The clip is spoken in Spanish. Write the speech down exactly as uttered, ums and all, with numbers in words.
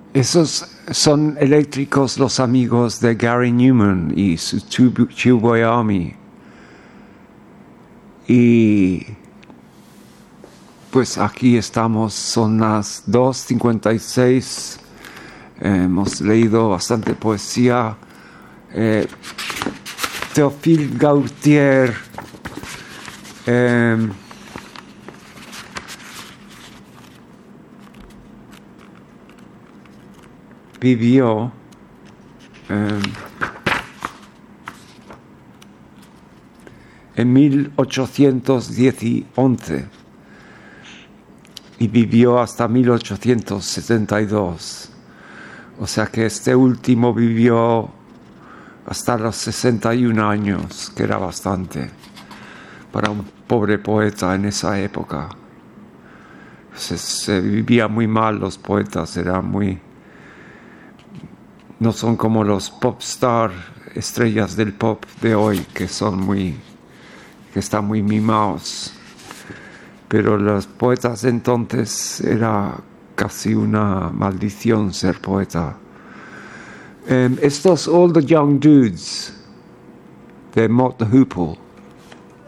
Esos son eléctricos los amigos de Gary Newman y su Tubeway Army. Y pues aquí estamos, son las dos cincuenta y seis. Eh, hemos leído bastante poesía. Eh, Théophile Gautier eh, vivió eh, en mil ochocientos once y vivió hasta mil ochocientos setenta y dos. O sea que este último vivió hasta los sesenta y un años, que era bastante para un pobre poeta en esa época. Se, se vivía muy mal, los poetas eran muy... no son como los pop star, estrellas del pop de hoy, que son muy... que están muy mimados. Pero los poetas de entonces era casi una maldición ser poeta. Um, estos All the Young Dudes de Mott the Hoople